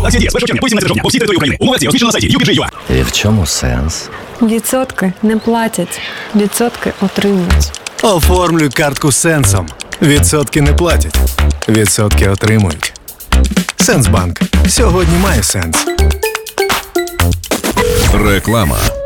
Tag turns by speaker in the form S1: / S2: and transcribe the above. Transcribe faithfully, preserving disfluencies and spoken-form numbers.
S1: Акція діє з першого червня по вісімнадцяте жовтня по всій території України. Умови акції розміщено на сайті ю пі джей точка ю а.
S2: І в чому сенс?
S3: Відсотки не платять, відсотки отримують.
S4: Оформлюй картку з Сенсом. Відсотки не платять, відсотки отримують. Сенсбанк. Сьогодні має сенс.
S5: Реклама.